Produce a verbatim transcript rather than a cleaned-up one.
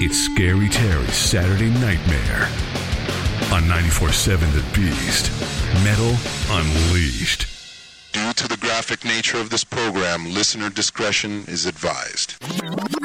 It's Scary Terry's Saturday Nightmare on ninety-four point seven The Beast. Metal Unleashed. Due to the graphic nature of this program, listener discretion is advised.